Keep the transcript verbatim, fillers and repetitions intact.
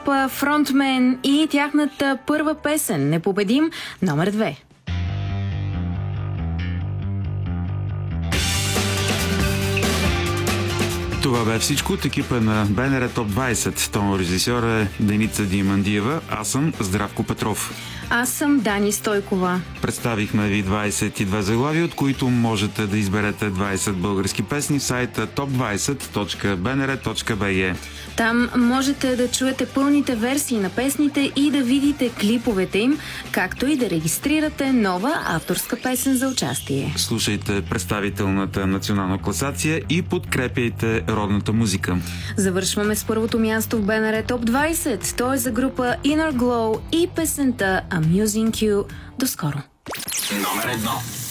група Frontman и тяхната първа песен "Непобедим", номер две. Това бе всичко от екипа на БНР Топ двайсет. Тон режисьор е Деница Димандиева. Аз съм Здравко Петров. Аз съм Дани Стойкова. Представихме ви двайсет и две заглавия, от които можете да изберете двайсет български песни в сайта топ двайсет точка би ен ар точка би и. Там можете да чуете пълните версии на песните и да видите клиповете им, както и да регистрирате нова авторска песен за участие. Слушайте представителната национална класация и подкрепяйте родната музика. Завършваме с първото място в БНР Топ двайсет. Той е за група Inner Glow и песента Amusing You. До скоро! Номер едно.